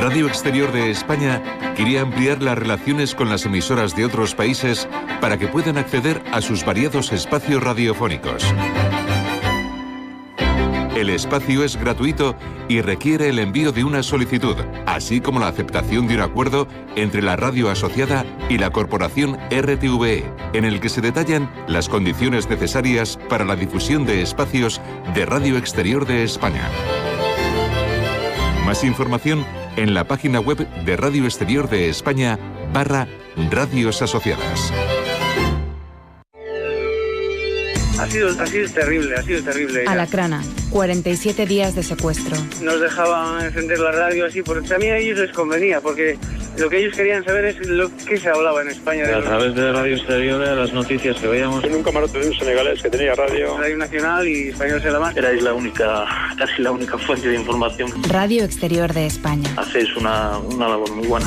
Radio Exterior de España quiere ampliar las relaciones con las emisoras de otros países para que puedan acceder a sus variados espacios radiofónicos. El espacio es gratuito y requiere el envío de una solicitud, así como la aceptación de un acuerdo entre la radio asociada y la corporación RTVE, en el que se detallan las condiciones necesarias para la difusión de espacios de Radio Exterior de España. Más información en la página web de Radio Exterior de España /Radios Asociadas. Ha sido terrible. Alacrana, 47 días de secuestro. Nos dejaban encender la radio así, porque también a ellos les convenía, porque lo que ellos querían saber es lo que se hablaba en España. A través de Radio Exterior, las noticias que veíamos. En un camarote de un senegalés que tenía Radio Nacional y Español Selamán. Erais casi la única fuente de información. Radio Exterior de España. Hacéis una labor muy buena.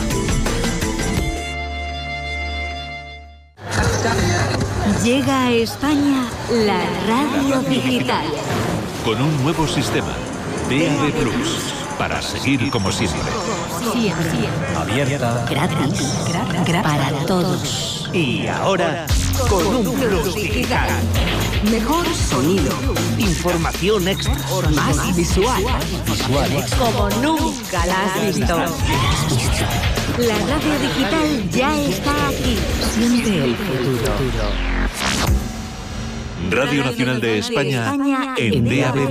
Llega a España la radio digital. Con un nuevo sistema, DAB+, para seguir como siempre. Siempre. Abierta. Gratis. Para todos. Y ahora, con un plus digital. Mejor sonido. Información extra. Más visual. Como nunca la has visto. La radio digital ya está aquí. Siente el futuro. Radio Nacional de España en DAB+.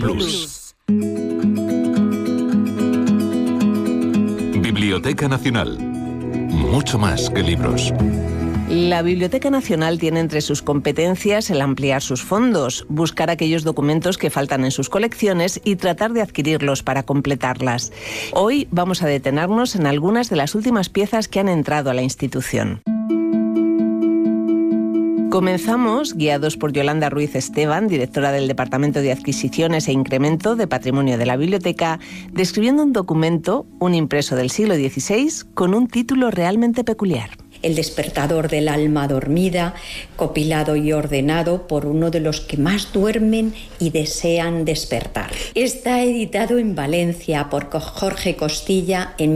Biblioteca Nacional. Mucho más que libros. La Biblioteca Nacional tiene entre sus competencias el ampliar sus fondos, buscar aquellos documentos que faltan en sus colecciones y tratar de adquirirlos para completarlas. Hoy vamos a detenernos en algunas de las últimas piezas que han entrado a la institución. Comenzamos, guiados por Yolanda Ruiz Esteban, directora del Departamento de Adquisiciones e Incremento de Patrimonio de la Biblioteca, describiendo un documento, un impreso del siglo XVI, con un título realmente peculiar. El despertador del alma dormida, compilado y ordenado por uno de los que más duermen y desean despertar. Está editado en Valencia por Jorge Costilla en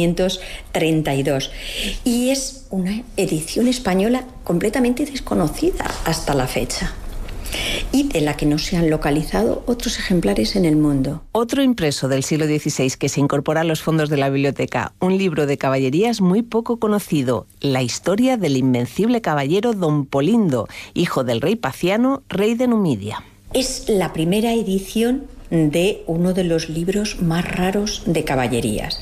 1532 y es una edición española completamente desconocida hasta la fecha, y de la que no se han localizado otros ejemplares en el mundo. Otro impreso del siglo XVI que se incorpora a los fondos de la biblioteca, un libro de caballerías muy poco conocido, la historia del invencible caballero Don Polindo, hijo del rey Paciano, rey de Numidia. Es la primera edición de uno de los libros más raros de caballerías.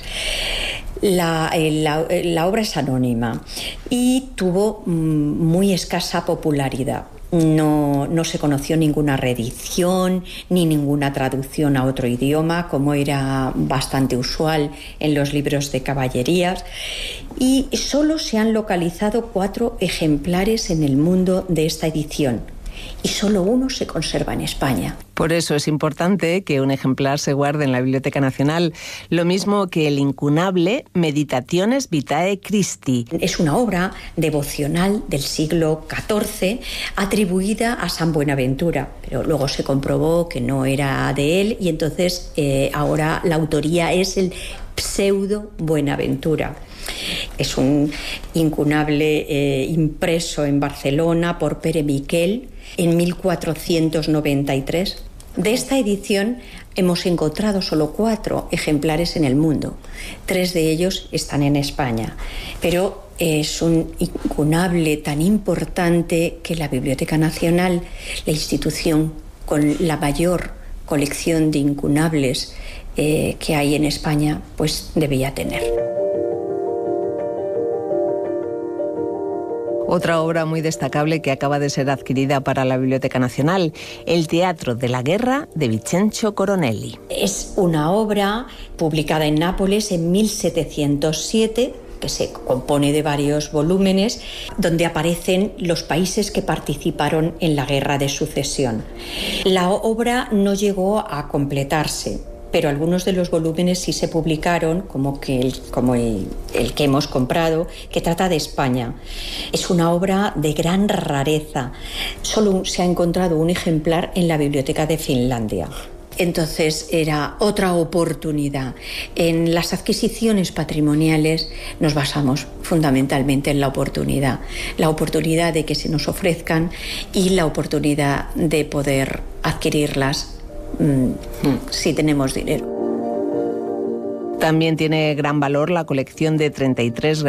La obra es anónima y tuvo muy escasa popularidad. No se conoció ninguna reedición ni ninguna traducción a otro idioma, como era bastante usual en los libros de caballerías, y solo se han localizado 4 ejemplares en el mundo de esta edición, y solo uno se conserva en España. Por eso es importante que un ejemplar se guarde en la Biblioteca Nacional, lo mismo que el incunable Meditationes Vitae Christi. Es una obra devocional del siglo XIV atribuida a San Buenaventura, pero luego se comprobó que no era de él y entonces ahora la autoría es el pseudo Buenaventura. Es un incunable impreso en Barcelona por Pere Miquel en 1493. De esta edición hemos encontrado solo 4 ejemplares en el mundo. 3 de ellos están en España, pero es un incunable tan importante que la Biblioteca Nacional, la institución con la mayor colección de incunables que hay en España, pues debía tener. Otra obra muy destacable que acaba de ser adquirida para la Biblioteca Nacional, El Teatro de la Guerra de Vincenzo Coronelli. Es una obra publicada en Nápoles en 1707, que se compone de varios volúmenes, donde aparecen los países que participaron en la Guerra de Sucesión. La obra no llegó a completarse, pero algunos de los volúmenes sí se publicaron, como el que hemos comprado, que trata de España. Es una obra de gran rareza. Solo se ha encontrado un ejemplar en la Biblioteca de Finlandia. Entonces era otra oportunidad. En las adquisiciones patrimoniales nos basamos fundamentalmente en la oportunidad de que se nos ofrezcan y la oportunidad de poder adquirirlas si tenemos dinero. También tiene gran valor la colección de 33